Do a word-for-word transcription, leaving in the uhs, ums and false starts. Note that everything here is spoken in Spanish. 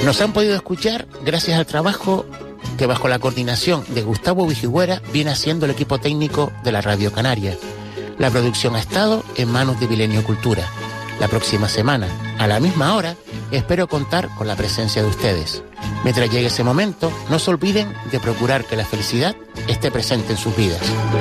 Nos han podido escuchar gracias al trabajo que bajo la coordinación de Gustavo Vigigüera viene haciendo el equipo técnico de la Radio Canaria. La producción ha estado en manos de Milenio Cultura. La próxima semana, a la misma hora, espero contar con la presencia de ustedes. Mientras llegue ese momento, no se olviden de procurar que la felicidad esté presente en sus vidas.